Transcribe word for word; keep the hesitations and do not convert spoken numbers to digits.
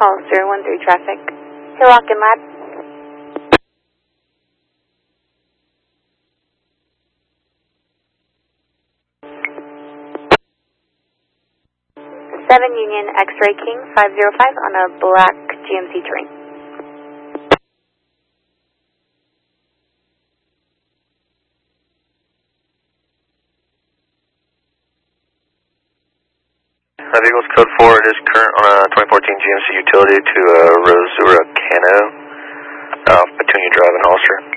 Hollister, one three traffic. Hillock and Lab. seven Union X-Ray King, five zero five on a black G M C Terrain. Uh, vehicle's code four, it is current on a twenty fourteen G M C utility to uh, Rosura Cano, off Petunia Drive in Hollister.